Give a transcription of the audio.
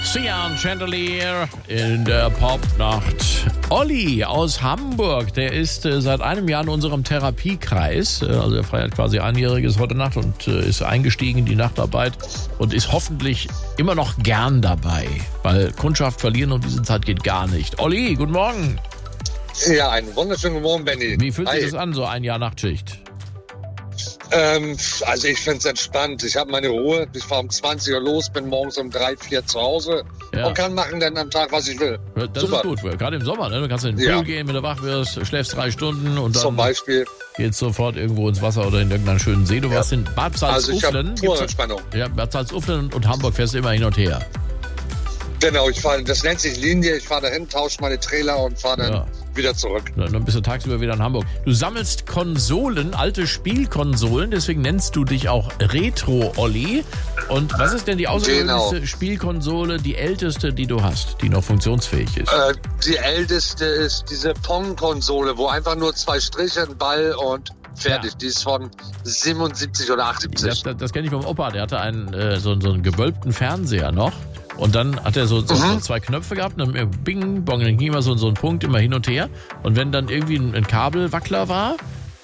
Sia und Chandelier in der Popnacht. Olli aus Hamburg, der ist seit einem Jahr in unserem Therapiekreis. Also er feiert quasi Einjähriges heute Nacht und ist eingestiegen in die Nachtarbeit und ist hoffentlich immer noch gern dabei. Weil Kundschaft verlieren um diese Zeit geht gar nicht. Olli, guten Morgen. Ja, einen wunderschönen guten Morgen, Benni. Wie fühlt sich das an, so ein Jahr Nachtschicht? Also ich finde es entspannt. Ich habe meine Ruhe. Ich fahre um 20 Uhr los, bin morgens um 3, 4 zu Hause und kann machen dann am Tag, was ich will. Das Super. ist gut, gerade im Sommer. Ne? Du kannst in den Pool gehen, wenn du wach wirst, schläfst 3 Stunden und dann zum Beispiel geht's sofort irgendwo ins Wasser oder in irgendeinen schönen See. Du warst in Bad Salzuflen. Also ich habe pure Entspannung. Ja, Bad Salzuflen und Hamburg fährst du immer hin und her. Genau, das nennt sich Linie. Ich fahre dahin, tausche meine Trailer und fahre dann wieder zurück. Dann bist du tagsüber wieder in Hamburg. Du sammelst Konsolen, alte Spielkonsolen, deswegen nennst du dich auch Retro-Olli. Und was ist denn die außergewöhnlichste Spielkonsole, die älteste, die du hast, die noch funktionsfähig ist? Die älteste ist diese Pong-Konsole, wo einfach nur 2 Striche, ein Ball und fertig. Ja. Die ist von 77 oder 78. Das kenne ich vom Opa. Der hatte so einen gewölbten Fernseher noch. Und dann hat er so 2 Knöpfe gehabt, und dann bing, bong, dann ging immer so ein Punkt immer hin und her. Und wenn dann irgendwie ein Kabelwackler war,